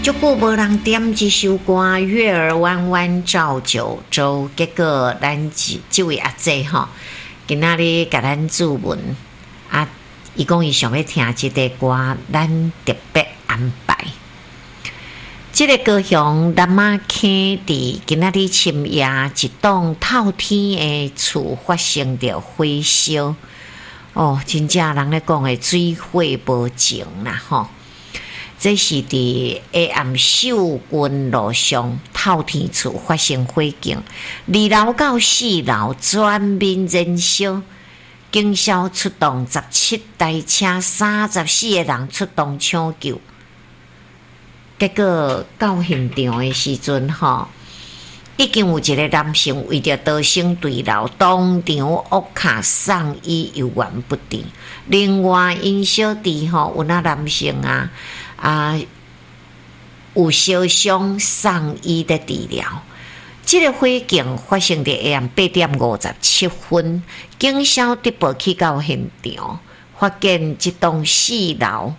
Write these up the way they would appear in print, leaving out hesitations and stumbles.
足久无人点这首歌，月儿弯弯照九州。结果咱这位阿姐吼，今仔日甲咱注文啊，伊讲伊想要听这个歌，咱特别安排。这个高雄南马坑伫今仔日深夜，一栋透天的厝发生着火烧。哦，真正人咧讲的水火无情啦吼。这是伫下暗秀军路上透天厝发生火警，2楼到4楼全面燃烧，警消出动17台车，34个人出动抢救。结果到现场的时阵吼，已经有一个男性为着逃生坠楼，当场恶卡送医犹原不治。另外，因小弟吼有那男性有烧伤送医的治疗。这个火警发生在下暗8点57分，警消直步去到现场，发现这栋4楼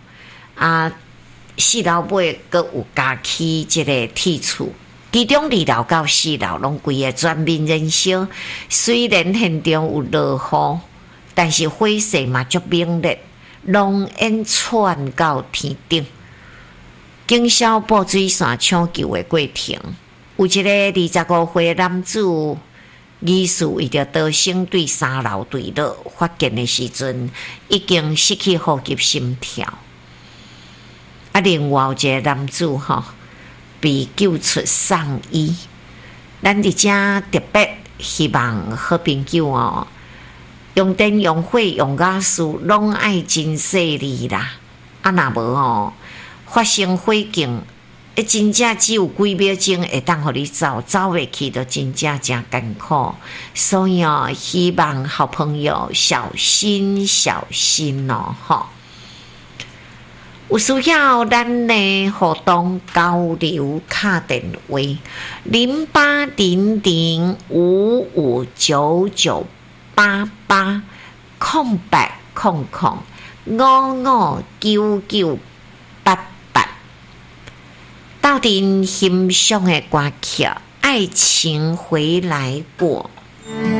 4楼尾阁有加起这个铁厝，其中2楼到4楼拢规个全面燃烧。虽然现场有落雨，但是火势嘛足猛烈，浓烟窜到天顶。警消布水线抢救的过程，有一个25岁男子疑似为着逃生对3楼坠落，发现的时阵已经失去呼吸心跳。另外有一个男子被救出送医。咱伫遮特别希望好朋友用电用火用雅术拢爱真细腻啦。若无发生火警，真正只有几秒钟会当互你走袂去，就真正真艰苦。所以希望好朋友小心小心吼。有需要咱的互动交流卡电话0800559988，斗阵欣赏的歌曲《爱情回来过》。